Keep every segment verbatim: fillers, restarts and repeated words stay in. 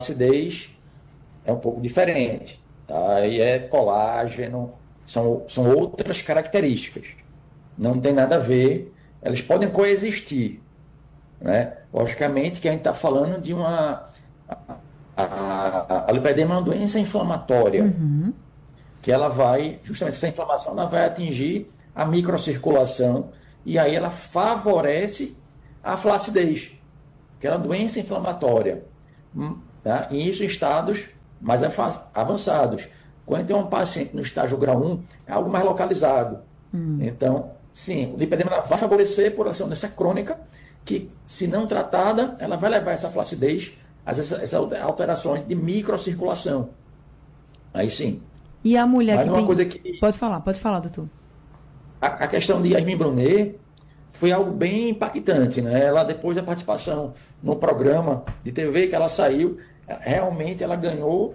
flacidez é um pouco diferente, tá? Aí é colágeno, são, são outras características. Não tem nada a ver, elas podem coexistir, né? Logicamente que a gente está falando de uma... A, a, a lipedema é uma doença inflamatória, Uhum. que ela vai, justamente essa inflamação, ela vai atingir a microcirculação e aí ela favorece a flacidez, que é uma doença inflamatória, hum, tá? E isso em estados mais afa- avançados. Quando tem um paciente no estágio grau um, é algo mais localizado. Então, sim, o lipedema ela vai favorecer por ela ser uma doença crônica, que, se não tratada, ela vai levar essa flacidez, essas, essas alterações de microcirculação. Aí sim. E a mulher Mas que uma tem... coisa que... Pode falar, pode falar, doutor. A, a questão de Yasmin Brunet foi algo bem impactante, né? Ela, depois da participação no programa de T V que ela saiu, realmente ela ganhou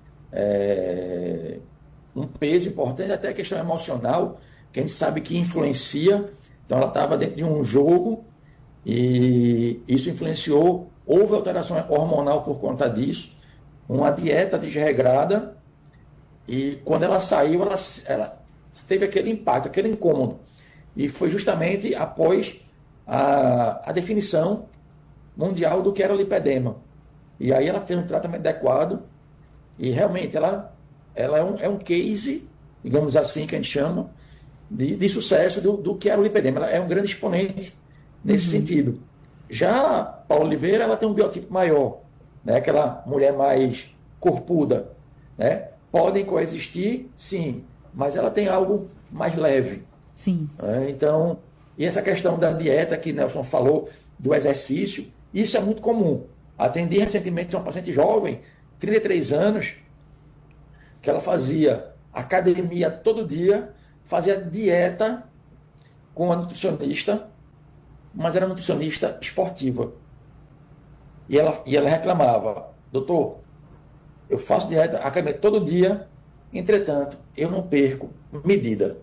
é, um peso importante, até a questão emocional, que a gente sabe que influencia. Então ela estava dentro de um jogo e isso influenciou. Houve alteração hormonal por conta disso, uma dieta desregrada, e quando ela saiu, ela, ela teve aquele impacto, aquele incômodo. E foi justamente após a, a definição mundial do que era lipedema. E aí ela fez um tratamento adequado e realmente ela, ela é, um, é um case, digamos assim, que a gente chama, de, de sucesso do, do que era o lipedema. Ela é um grande exponente nesse Uhum. sentido. Já a Paula Oliveira, ela tem um biotipo maior, né? Aquela mulher mais corpuda, né? Podem coexistir, sim, mas ela tem algo mais leve. Sim. Né? Então, e essa questão da dieta que Nelson falou, do exercício, isso é muito comum. Atendi recentemente uma paciente jovem, trinta e três anos, que ela fazia academia todo dia, fazia dieta com uma nutricionista, mas era nutricionista esportiva. E ela, e ela reclamava: doutor, eu faço dieta, academia todo dia, entretanto, eu não perco medida.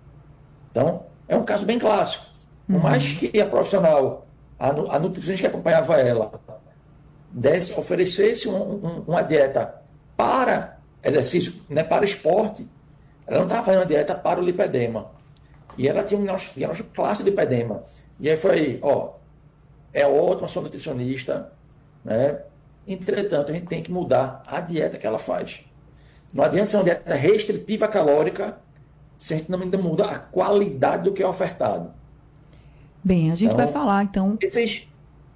Então, é um caso bem clássico. Por Uhum. mais que a profissional, a, nu- a nutricionista que acompanhava ela, desse, oferecesse um- um- uma dieta para exercício, né, para esporte, ela não estava fazendo uma dieta para o lipedema. E ela tinha um diagnóstico diagnóstico clássico de lipedema. E aí foi, ó, é ótimo, sou nutricionista, né? Entretanto, a gente tem que mudar a dieta que ela faz. Não adianta ser uma dieta restritiva calórica se a gente não ainda muda a qualidade do que é ofertado. Bem, a gente vai Então, falar, então... esses,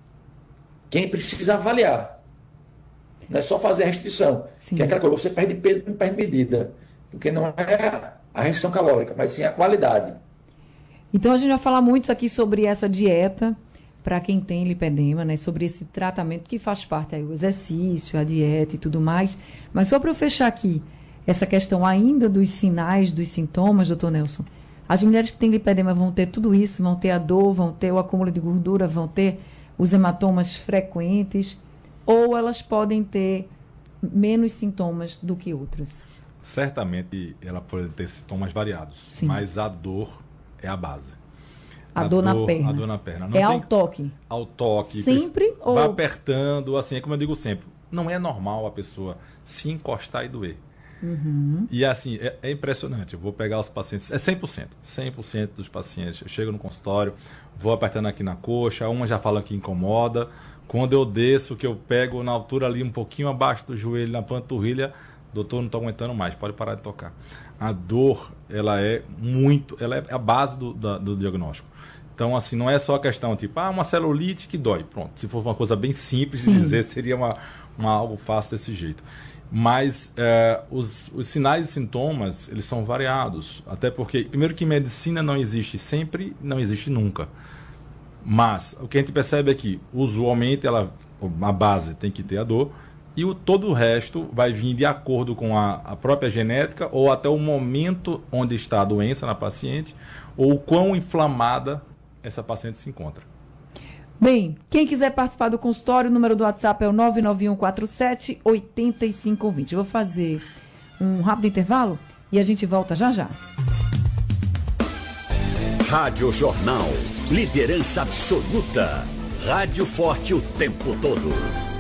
quem precisa avaliar. Não é só fazer a restrição. Sim. Que é aquela coisa, você perde peso, não perde medida. Porque não é a restrição calórica, mas sim a qualidade. Então, a gente vai falar muito aqui sobre essa dieta para quem tem lipedema, né? Sobre esse tratamento que faz parte aí, o exercício, a dieta e tudo mais. Mas só para eu fechar aqui essa questão ainda dos sinais, dos sintomas, doutor Nelson, as mulheres que têm lipedema vão ter tudo isso, vão ter a dor, vão ter o acúmulo de gordura, vão ter os hematomas frequentes, ou elas podem ter menos sintomas do que outras? Certamente ela pode ter sintomas variados, Sim. mas a dor é a base. A, dor, na perna. A dor na perna. Não é tem... ao toque? Ao toque. Sempre? Ou... Vai apertando, assim, é como eu digo sempre, não é normal a pessoa se encostar e doer. Uhum. E assim, é, é impressionante. Eu vou pegar os pacientes, é cem por cento. cem por cento dos pacientes. Eu chego no consultório, vou apertando aqui na coxa, uma já fala que incomoda. Quando eu desço, que eu pego na altura ali um pouquinho abaixo do joelho, na panturrilha, doutor, não estou aguentando mais, pode parar de tocar. A dor, ela é muito, ela é a base do, da, do diagnóstico. Então, assim, não é só a questão, tipo, ah, uma celulite que dói. Pronto, se fosse uma coisa bem simples de dizer, seria uma, uma, algo fácil desse jeito. Mas é, os, os sinais e sintomas, eles são variados. Até porque, primeiro que medicina não existe sempre, não existe nunca. Mas o que a gente percebe é que, usualmente, ela, a base tem que ter a dor, e o, todo o resto vai vir de acordo com a, a própria genética ou até o momento onde está a doença na paciente, ou quão inflamada essa paciente se encontra. Bem, quem quiser participar do consultório, o número do WhatsApp é o nove nove um quatro sete oito cinco dois zero. Eu vou fazer um rápido intervalo e a gente volta já já. Rádio Jornal. Liderança absoluta. Rádio forte o tempo todo.